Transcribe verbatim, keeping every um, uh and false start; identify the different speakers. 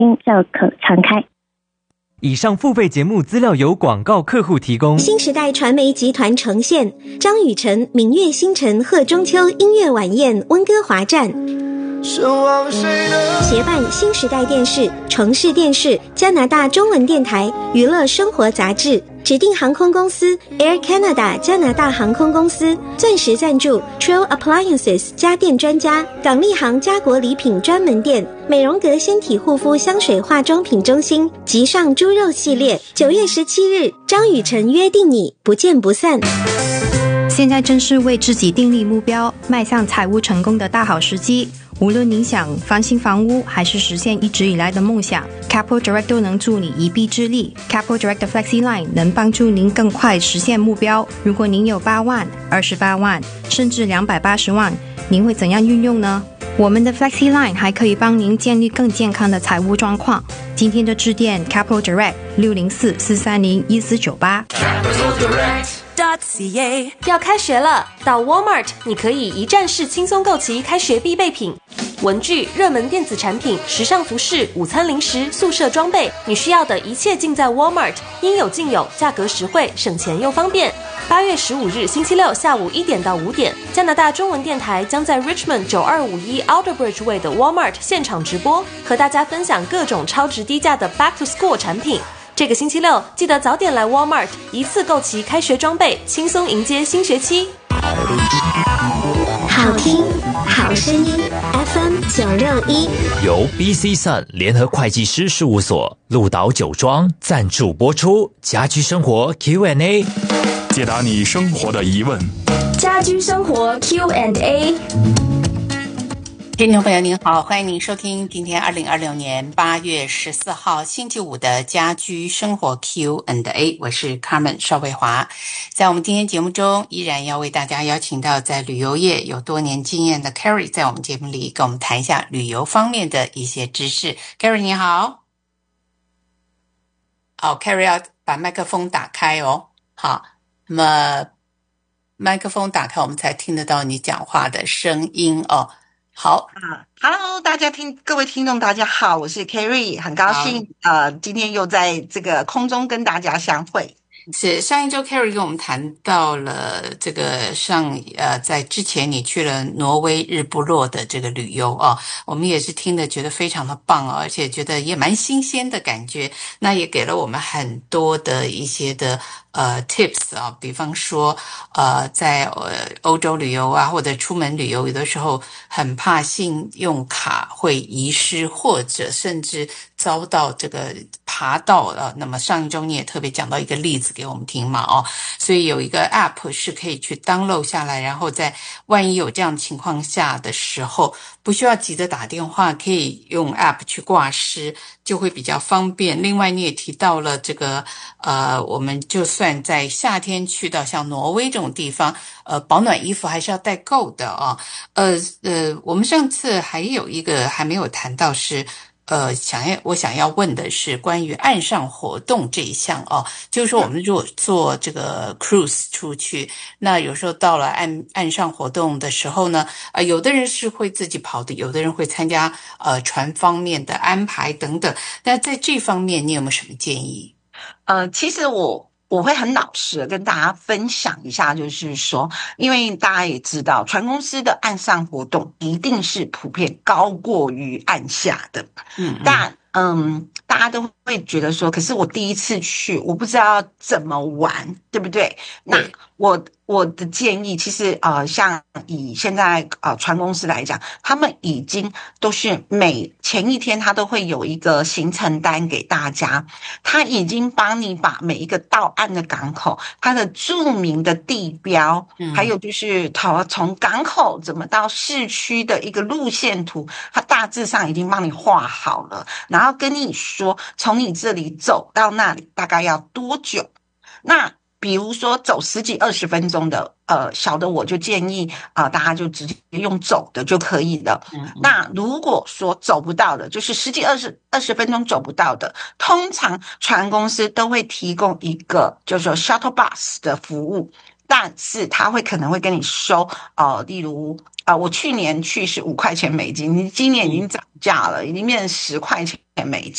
Speaker 1: 就可传开。
Speaker 2: 以上付费节目资料由广告客户提供。
Speaker 3: 新时代传媒集团呈现张雨晨明月星辰贺中秋音乐晚宴温哥华站，协办新时代电视、城市电视、加拿大中文电台、娱乐生活杂志，指定航空公司 Air Canada 加拿大航空公司，钻石赞助 Trail Appliances 家电专家，港立行家国礼品专门店，美容阁纤体护肤香水化妆品中心，极上猪肉系列。九月十七日，张雨晨约定你，不见不散。
Speaker 4: 现在正是为自己订立目标，迈向财务成功的大好时机。无论您想翻新房屋，还是实现一直以来的梦想， Capital Direct 都能助你一臂之力。 Capital Direct 的 Flexi Line 能帮助您更快实现目标。如果您有八万、二十八万，甚至两百八十万，您会怎样运用呢？我们的 Flexi Line 还可以帮您建立更健康的财务状况。今天就致电 Capital Direct 六零四四三零一四九八。
Speaker 5: 要开学了，到 Walmart 你可以一站式轻松购齐开学必备品，文具、热门电子产品、时尚服饰、午餐零食、宿舍装备，你需要的一切尽在 Walmart， 应有尽有，价格实惠，省钱又方便。八月十五日星期六下午一点到五点，加拿大中文电台将在 Richmond 九二五一 Outerbridge Way 的 Walmart 现场直播，和大家分享各种超值低价的 Back to School 产品。这个星期六记得早点来 Walmart， 一次购齐开学装备，轻松迎接新学期。
Speaker 3: 好听好声音 F M 九六一，
Speaker 6: 由 B C Sun 联合会计师事务所、鹿岛酒庄赞助播出。家居生活 Q and A，
Speaker 7: 解答你生活的疑问。
Speaker 8: 家居生活 Q and A。
Speaker 9: 听众朋友您好，欢迎您收听今天二零二六年八月十四号星期五的家居生活 Q and A， 我是 Carmen 邵卫华。在我们今天节目中，依然要为大家邀请到在旅游业有多年经验的 Carrie， 在我们节目里跟我们谈一下旅游方面的一些知识。Carrie 你好。好， Carrie 要把麦克风打开哦。好，那么麦克风打开我们才听得到你讲话的声音哦。好
Speaker 10: 啊 ，Hello， 大家听，各位听众，大家好，我是 Carrie， 很高兴呃，今天又在这个空中跟大家相会。
Speaker 9: 是上一周 Carrie 跟我们谈到了这个上呃，在之前你去了挪威日不落的这个旅游哦，我们也是听得觉得非常的棒哦，而且觉得也蛮新鲜的感觉，那也给了我们很多的一些的呃 tips 啊，比方说呃在呃欧洲旅游啊，或者出门旅游，有的时候很怕信用卡会遗失，或者甚至遭到这个爬到呃，那么上一周你也特别讲到一个例子给我们听嘛哦，所以有一个 app 是可以去 download 下来，然后在万一有这样的情况下的时候，不需要急着打电话，可以用 app 去挂失，就会比较方便。另外你也提到了这个呃，我们就算在夏天去到像挪威这种地方，呃，保暖衣服还是要带够的啊。呃呃，我们上次还有一个还没有谈到是呃，想要我想要问的是关于岸上活动这一项哦，就是说我们如果做这个 cruise 出去，那有时候到了岸岸上活动的时候呢，呃，有的人是会自己跑的，有的人会参加呃船方面的安排等等。那在这方面你有没有什么建议？
Speaker 10: 呃，其实我我会很老实的跟大家分享一下，就是说，因为大家也知道，船公司的岸上活动一定是普遍高过于岸下的，嗯，但嗯，大家都会觉得说，可是我第一次去，我不知道怎么玩，对不对？那我我的建议，其实呃，像以现在呃船公司来讲，他们已经都是每前一天他都会有一个行程单给大家，他已经帮你把每一个到岸的港口，它的著名的地标，嗯，还有就是从从港口怎么到市区的一个路线图，它大致上已经帮你画好了，然后跟你说从你这里走到那里大概要多久。那比如说走十几二十分钟的，呃，小的我就建议啊、呃，大家就直接用走的就可以了。嗯嗯，那如果说走不到的，就是十几二十二十分钟走不到的，通常船公司都会提供一个就是说 shuttle bus 的服务，但是他会可能会跟你收，呃，例如啊、呃，我去年去是五块钱美金，你今年已经涨价了，已经变成十块钱美金。